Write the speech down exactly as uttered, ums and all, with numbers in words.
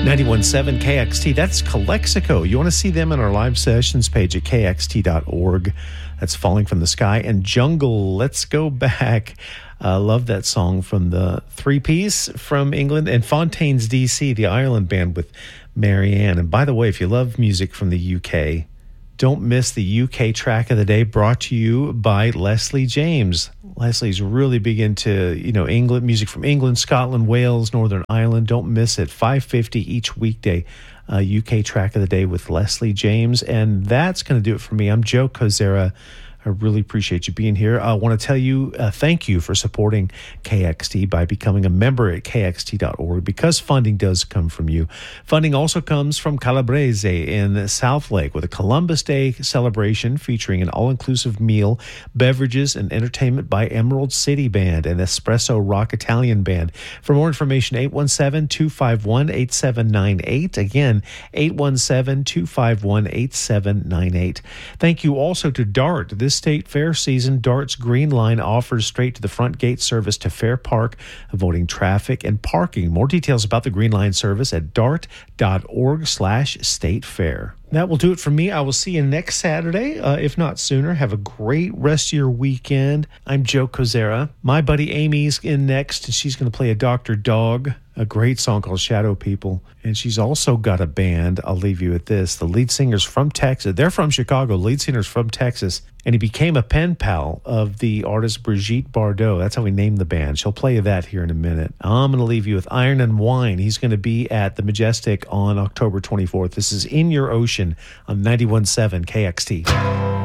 ninety-one point seven K X T. That's Calexico. You want to see them in our live sessions page at K X T dot org. That's Falling from the Sky. And Jungle, Let's Go Back. I uh, love that song from the three-piece from England. And Fontaines D C, the Ireland band with Marianne. And by the way, if you love music from the U K, don't miss the U K track of the day, brought to you by Leslie James. Leslie's really big into, you know, England, music from England, Scotland, Wales, Northern Ireland. Don't miss it. five fifty each weekday, uh, U K track of the day with Leslie James. And that's going to do it for me. I'm Joe Kozera. I really appreciate you being here. I want to tell you uh, thank you for supporting K X T by becoming a member at K X T dot org, because funding does come from you. Funding also comes from Calabrese in South Lake with a Columbus Day celebration featuring an all-inclusive meal, beverages, and entertainment by Emerald City Band and Espresso Rock Italian Band. For more information, eight one seven, two five one, eight seven nine eight. Again, eight one seven, two five one, eight seven nine eight. Thank you also to DART. This state fair season, DART's Green Line offers straight to the front gate service to Fair Park, avoiding traffic and parking. More details about the Green Line service at dart.org slash state fair. That will do it for me. I will see you next Saturday, uh, if not sooner. Have a great rest of your weekend. I'm Joe Kozera. My buddy Amy's in next, and she's going to play a Doctor Dog, a great song called Shadow People. And she's also got a band. I'll leave you with this. The lead singer's from Texas. They're from Chicago. Lead singer's from Texas. And he became a pen pal of the artist Brigitte Bardot. That's how he named the band. She'll play you that here in a minute. I'm going to leave you with Iron and Wine. He's going to be at the Majestic on October twenty-fourth. This is In Your Ocean on ninety-one point seven K X T.